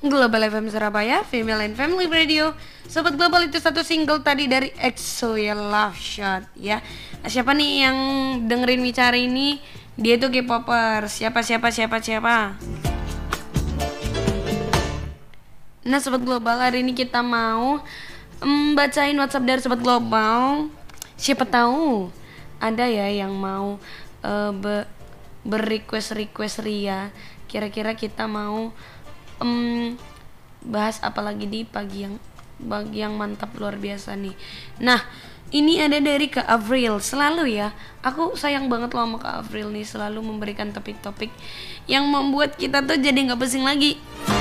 Global FM Surabaya, Female and Family Radio. Sobat Global, itu satu single tadi dari EXO ya, Love Shot ya. Siapa nih yang dengerin bicara ini? Dia tuh K-popper. Siapa? Nah Sobat Global, hari ini kita mau bacain WhatsApp dari Sobat Global. Siapa tahu ada ya yang mau berrequest Ria. Kira-kira kita mau bahas apa lagi di pagi yang mantap luar biasa nih. Nah ini ada dari Kak Avril. Selalu ya, aku sayang banget loh sama Kak Avril nih, selalu memberikan topik-topik yang membuat kita tuh jadi gak pusing lagi.